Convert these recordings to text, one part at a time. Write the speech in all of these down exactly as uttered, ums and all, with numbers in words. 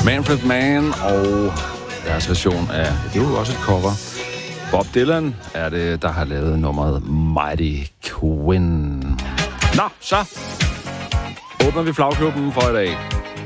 Manfred Mann og deres version af, det er jo også et cover. Bob Dylan er det, der har lavet nummeret Mighty Quinn. Nå, så åbner vi flagklubben for i dag.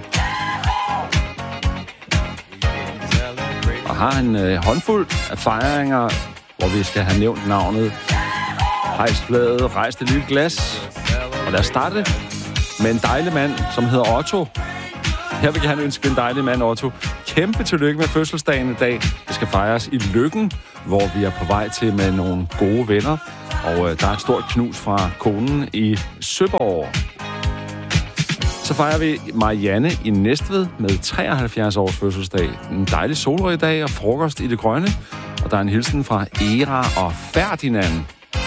Og har en øh, håndfuld af fejringer, hvor vi skal have nævnt navnet. Hejst flaget, rejst et lille glas. Og lad os starte med en dejlig mand, som hedder Otto. Her vil jeg gerne ønske en dejlig mand, Otto. Kæmpe tillykke med fødselsdagen i dag. Det skal fejres i Løkken, hvor vi er på vej til med nogle gode venner. Og øh, der er et stort knus fra konen i Søborg. Så fejrer vi Marianne i Næstved med treoghalvfjerds års fødselsdag. En dejlig solrig dag og frokost i det grønne. Og der er en hilsen fra Era og Ferdinand.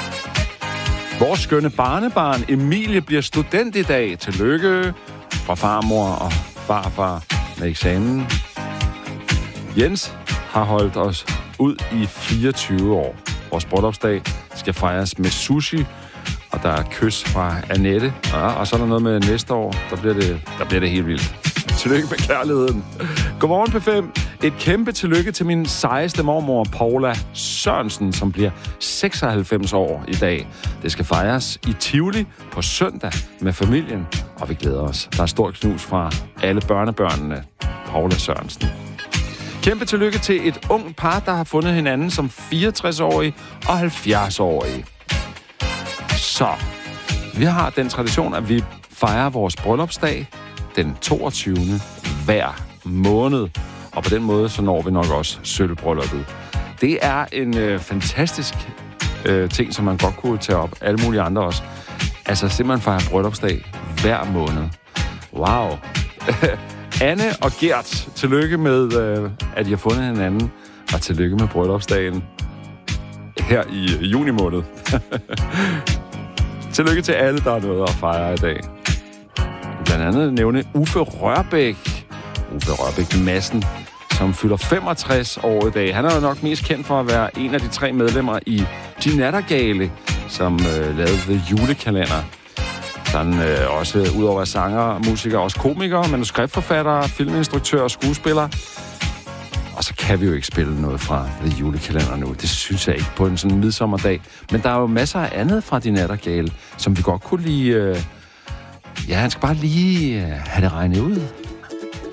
Vores skønne barnebarn Emilie bliver student i dag. Tillykke fra farmor og farfar med eksamen. Jens har holdt os ud i fireogtyve år. Vores bryllupsdag skal fejres med sushi, og der er kys fra Annette. Ja, og så er der noget med næste år. Der bliver det, der bliver det helt vildt. Tillykke med kærligheden. Godmorgen P fem. Et kæmpe tillykke til min sejeste mormor, Paula Sørensen, som bliver seksoghalvfems år i dag. Det skal fejres i Tivoli på søndag med familien, og vi glæder os. Der er stort knus fra alle børnebørnene, Paula Sørensen. Kæmpe tillykke til et ung par, der har fundet hinanden som fireogtres-årige og halvfjerds-årige. Så, vi har den tradition, at vi fejrer vores bryllupsdag den toogtyvende hver måned. Og på den måde, så når vi nok også sølvbrylluppet. Det er en øh, fantastisk øh, ting, som man godt kunne tage op. Alle mulige andre også. Altså simpelthen fejre bryllupsdag hver måned. Wow. Anne og Gert, tillykke med, øh, at I har fundet hinanden. Og tillykke med bryllupsdagen her i juni måned. Tillykke til alle, der er noget at fejre i dag. Blandt andet nævne Uffe Rørbæk. Uffe Rørbæk Madsen, som fylder femogtres år i dag. Han er jo nok mest kendt for at være en af de tre medlemmer i De Nattergale, som øh, lavede The Julekalender. Sådan øh, også, udover at sanger, musikere, også komikere, manuskriptforfattere, filminstruktører og skuespillere. Og så kan vi jo ikke spille noget fra The Julekalender nu. Det synes jeg ikke på en sådan midsommerdag. Men der er jo masser af andet fra De Nattergale, som vi godt kunne lide. Øh, ja, han skal bare lige øh, have det regnet ud.